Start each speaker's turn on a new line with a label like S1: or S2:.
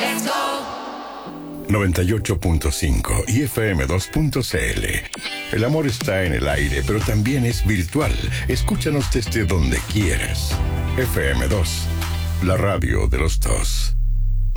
S1: 98.5 y FM 2.cl. El amor está en el aire, pero también es virtual. Escúchanos desde donde quieras. FM 2, la radio de los dos.